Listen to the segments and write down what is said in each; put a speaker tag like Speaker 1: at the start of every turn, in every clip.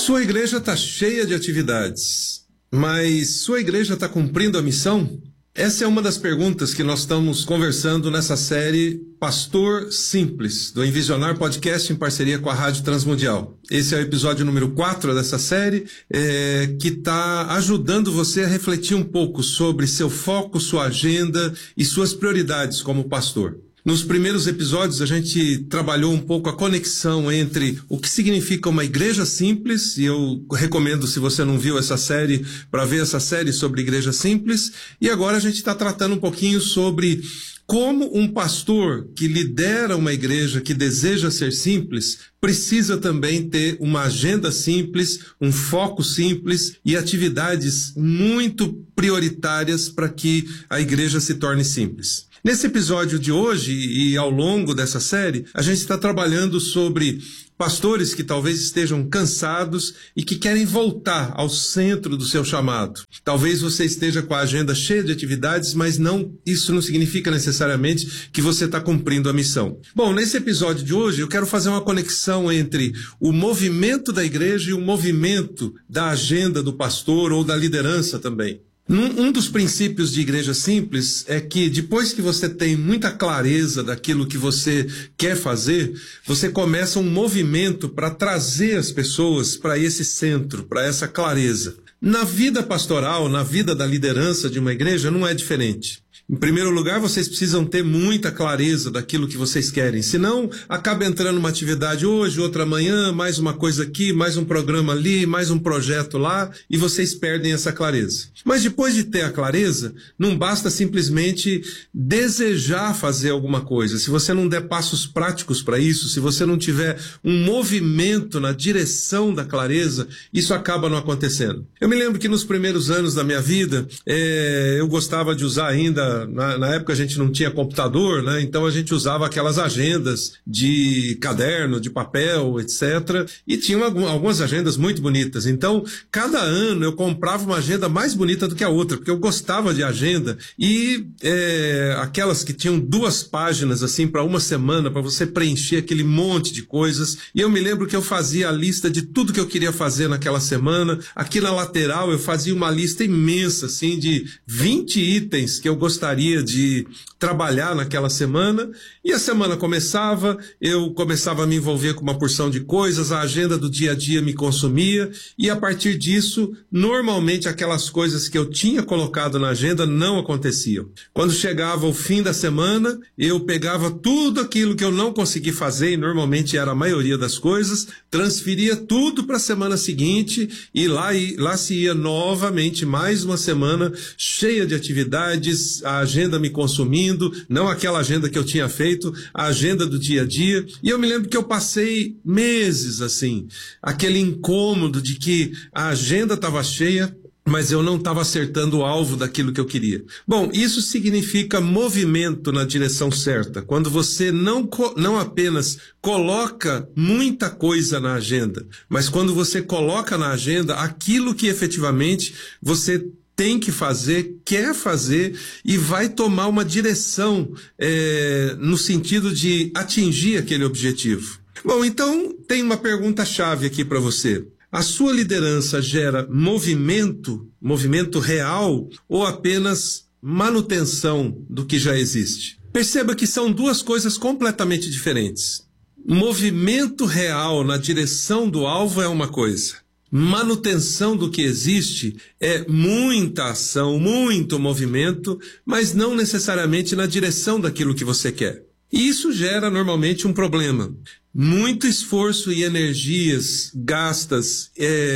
Speaker 1: Sua igreja está cheia de atividades, mas sua igreja está cumprindo a missão? Essa é uma das perguntas que nós estamos conversando nessa série Pastor Simples, do Envisionar Podcast em parceria com a Rádio Transmundial. Esse é o episódio número 4 dessa série, que está ajudando você a refletir um pouco sobre seu foco, sua agenda e suas prioridades como pastor. Nos primeiros episódios a gente trabalhou um pouco a conexão entre o que significa uma igreja simples, e eu recomendo, se você não viu essa série, para ver essa série sobre igreja simples, e agora a gente está tratando um pouquinho sobre como um pastor que lidera uma igreja que deseja ser simples precisa também ter uma agenda simples, um foco simples e atividades muito prioritárias para que a igreja se torne simples. Nesse episódio de hoje e ao longo dessa série, a gente está trabalhando sobre pastores que talvez estejam cansados e que querem voltar ao centro do seu chamado. Talvez você esteja com a agenda cheia de atividades, mas isso não significa necessariamente que você está cumprindo a missão. Bom, nesse episódio de hoje eu quero fazer uma conexão entre o movimento da igreja e o movimento da agenda do pastor ou da liderança também. Um dos princípios de igreja simples é que depois que você tem muita clareza daquilo que você quer fazer, você começa um movimento para trazer as pessoas para esse centro, para essa clareza. Na vida pastoral, na vida da liderança de uma igreja, não é diferente. Em primeiro lugar, vocês precisam ter muita clareza daquilo que vocês querem. Senão, acaba entrando uma atividade hoje, outra amanhã, mais uma coisa aqui, mais um programa ali, mais um projeto lá, e vocês perdem essa clareza. Mas depois de ter a clareza, não basta simplesmente desejar fazer alguma coisa. Se você não der passos práticos para isso, se você não tiver um movimento na direção da clareza, isso acaba não acontecendo. Eu me lembro que nos primeiros anos da minha vida, eu gostava de usar ainda. Na época a gente não tinha computador, né? Então a gente usava aquelas agendas de caderno, de papel, etc. E tinha algumas agendas muito bonitas. Então, cada ano eu comprava uma agenda mais bonita do que a outra, porque eu gostava de agenda. E aquelas que tinham 2 páginas assim para uma semana, para você preencher aquele monte de coisas. E eu me lembro que eu fazia a lista de tudo que eu queria fazer naquela semana. Aqui na lateral eu fazia uma lista imensa, assim, de 20 itens que eu gostaria de trabalhar naquela semana, e a semana começava, eu começava a me envolver com uma porção de coisas, a agenda do dia a dia me consumia, e a partir disso, normalmente aquelas coisas que eu tinha colocado na agenda não aconteciam. Quando chegava o fim da semana, eu pegava tudo aquilo que eu não consegui fazer, e normalmente era a maioria das coisas, transferia tudo para a semana seguinte, e lá se ia novamente mais uma semana cheia de atividades, a agenda me consumindo, não aquela agenda que eu tinha feito, a agenda do dia a dia. E eu me lembro que eu passei meses assim, aquele incômodo de que a agenda estava cheia, mas eu não estava acertando o alvo daquilo que eu queria. Bom, isso significa movimento na direção certa, quando você não apenas coloca muita coisa na agenda, mas quando você coloca na agenda aquilo que efetivamente você tem que fazer, quer fazer e vai tomar uma direção no sentido de atingir aquele objetivo. Bom, então tem uma pergunta-chave aqui para você. A sua liderança gera movimento real ou apenas manutenção do que já existe? Perceba que são 2 coisas completamente diferentes. Movimento real na direção do alvo é uma coisa. Manutenção do que existe é muita ação, muito movimento, mas não necessariamente na direção daquilo que você quer. E isso gera normalmente um problema. Muito esforço e energias gastas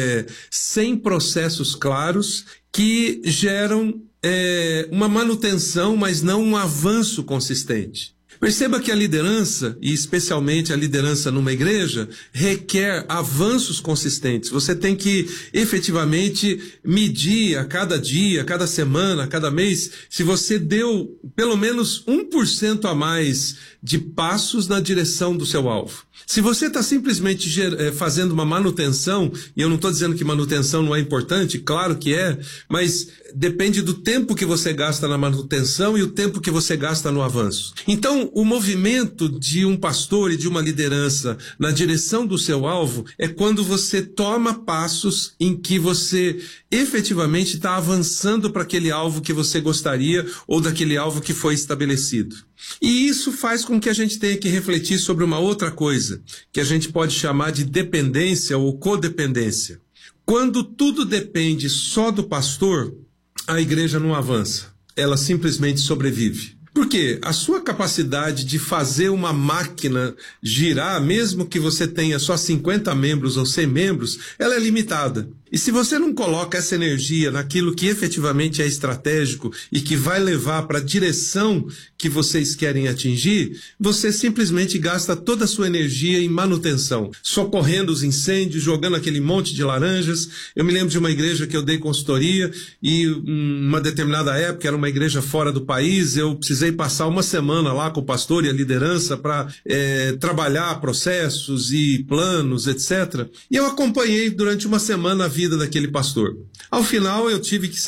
Speaker 1: sem processos claros que geram uma manutenção, mas não um avanço consistente. Perceba que a liderança, e especialmente a liderança numa igreja, requer avanços consistentes. Você tem que efetivamente medir a cada dia, a cada semana, a cada mês, se você deu pelo menos 1% a mais de passos na direção do seu alvo. Se você está simplesmente fazendo uma manutenção, e eu não estou dizendo que manutenção não é importante, claro que é, mas depende do tempo que você gasta na manutenção e o tempo que você gasta no avanço. Então, o movimento de um pastor e de uma liderança na direção do seu alvo é quando você toma passos em que você efetivamente está avançando para aquele alvo que você gostaria ou daquele alvo que foi estabelecido. E isso faz com que a gente tenha que refletir sobre uma outra coisa, que a gente pode chamar de dependência ou codependência. Quando tudo depende só do pastor, a igreja não avança, ela simplesmente sobrevive. Por quê? A sua capacidade de fazer uma máquina girar, mesmo que você tenha só 50 membros ou 100 membros, ela é limitada. E se você não coloca essa energia naquilo que efetivamente é estratégico e que vai levar para a direção que vocês querem atingir, você simplesmente gasta toda a sua energia em manutenção, socorrendo os incêndios, jogando aquele monte de laranjas. Eu me lembro de uma igreja que eu dei consultoria e uma determinada época, era uma igreja fora do país, eu precisei passar uma semana lá com o pastor e a liderança para trabalhar processos e planos, etc. E eu acompanhei durante uma semana a vida daquele pastor. Ao final, eu tive que